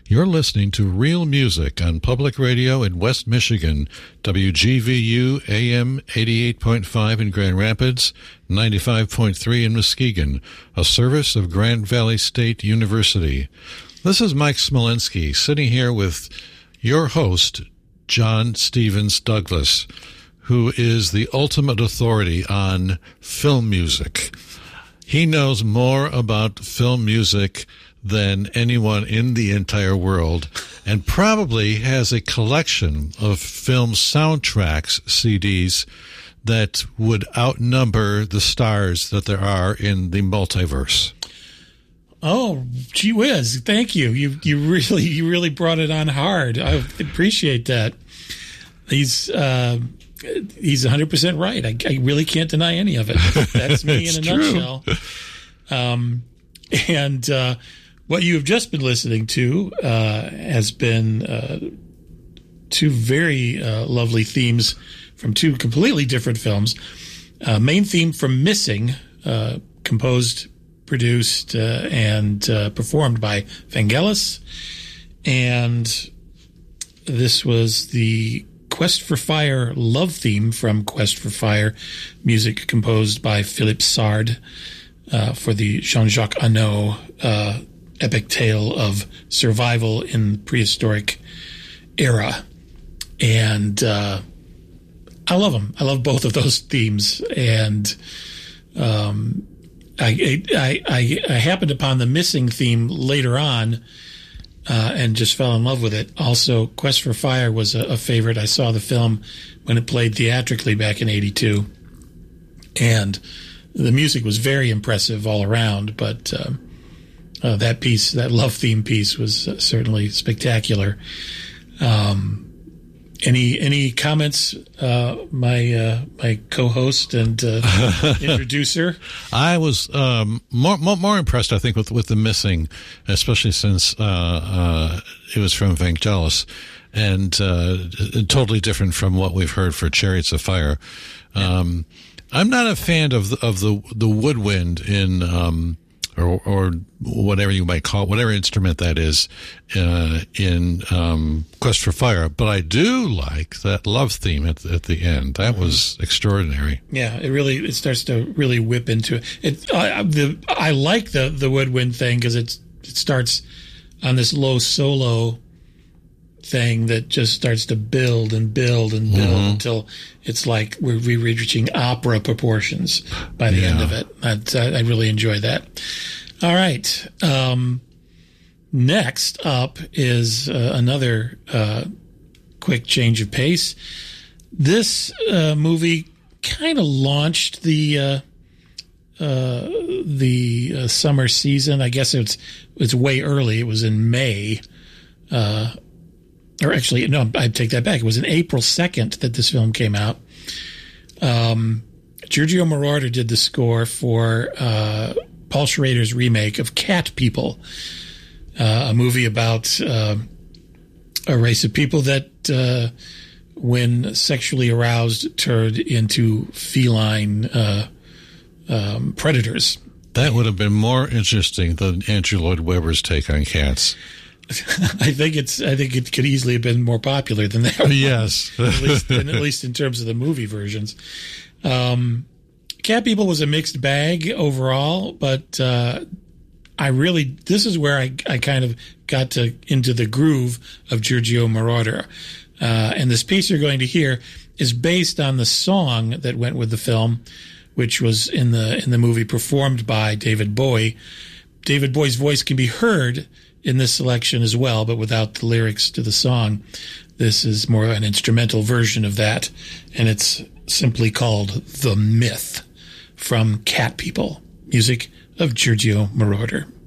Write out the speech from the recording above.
You're listening to Real Music on Public Radio in West Michigan, WGVU AM 88.5 in Grand Rapids, 95.3 in Muskegon, a service of Grand Valley State University. This is Mike Smolinski, sitting here with your host, John Stevens Douglas, who is the ultimate authority on film music. He knows more about film music than anyone in the entire world, and probably has a collection of film soundtracks, CDs, that would outnumber the stars that there are in the multiverse. Oh, gee whiz! Thank you. You really brought it on hard. I appreciate that. He's 100% right. I really can't deny any of it. That's me in a nutshell. And what you have just been listening to has been two very lovely themes from two completely different films. Main theme from Missing, composed, produced, and performed by Vangelis. And this was the Quest for Fire love theme from Quest for Fire, music composed by Philippe Sard for the Jean-Jacques Annaud epic tale of survival in prehistoric era. And I love them. I love both of those themes. And I happened upon the Missing theme later on and just fell in love with it. Also, Quest for Fire was a favorite. I saw the film when it played theatrically back in '82. And the music was very impressive all around, but that piece, that love theme piece, was certainly spectacular. Any comments, my co-host and introducer? I was more impressed, I think, with the Missing, especially since it was from Vangelis, and totally different from what we've heard for Chariots of Fire. I'm not a fan of the woodwind in or whatever you might call it, whatever instrument that is in Quest for Fire. But I do like that love theme at the end. That was extraordinary. Yeah, it starts to really whip into it. I like the woodwind thing because it starts on this low solo thing that just starts to build and build and build until it's like we're reaching opera proportions by the end of it. I really enjoy that. All right. Next up is another quick change of pace. This movie kind of launched the summer season. I guess it's way early. It was in May. Or actually, no, I take that back. It was in April 2nd that this film came out. Giorgio Moroder did the score for Paul Schrader's remake of Cat People, a movie about a race of people that, when sexually aroused, turned into feline predators. That would have been more interesting than Andrew Lloyd Webber's take on cats. I think it could easily have been more popular than that. Yes, at least in terms of the movie versions. Cat People was a mixed bag overall, but this is where I kind of got into the groove of Giorgio Moroder. And this piece you're going to hear is based on the song that went with the film, which was in the movie performed by David Bowie. David Bowie's voice can be heard in this selection as well, but without the lyrics to the song. This is more an instrumental version of that, and it's simply called The Myth from Cat People, music of Giorgio Moroder.